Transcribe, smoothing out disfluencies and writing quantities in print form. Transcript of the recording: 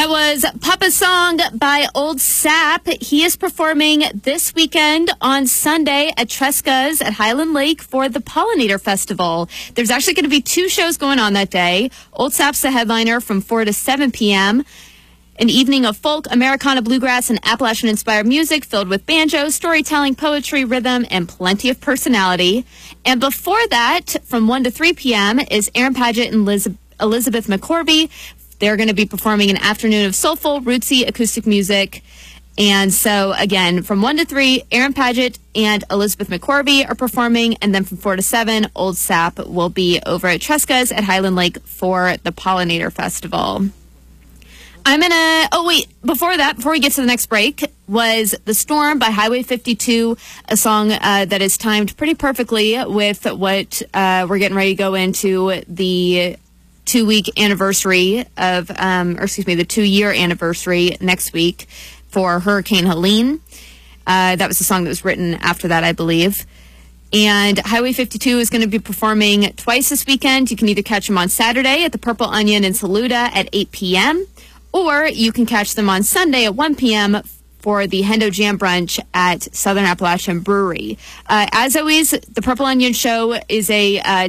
That was Papa's Song by Old Sap. He is performing this weekend on Sunday at Tresca's at Highland Lake for the Pollinator Festival. There's actually going to be 2 shows going on that day. Old Sap's the headliner from 4 to 7 p.m. An evening of folk, Americana, bluegrass, and Appalachian-inspired music filled with banjo, storytelling, poetry, rhythm, and plenty of personality. And before that, from 1 to 3 p.m. is Aaron Padgett and Elizabeth McCorvey. They're going to be performing an afternoon of soulful, rootsy acoustic music. And so, again, from 1 to 3, Aaron Padgett and Elizabeth McCorvey are performing. And then from 4 to 7, Old Sap will be over at Tresca's at Highland Lake for the Pollinator Festival. Before we get to the next break, was The Storm by Highway 52, a song that is timed pretty perfectly with what we're getting ready to go into the 2-week anniversary of, the 2-year anniversary next week for Hurricane Helene. That was the song that was written after that, I believe. And Highway 52 is going to be performing twice this weekend. You can either catch them on Saturday at the Purple Onion in Saluda at 8 p.m., or you can catch them on Sunday at 1 p.m. for the Hendo Jam Brunch at Southern Appalachian Brewery. As always, the Purple Onion Show is a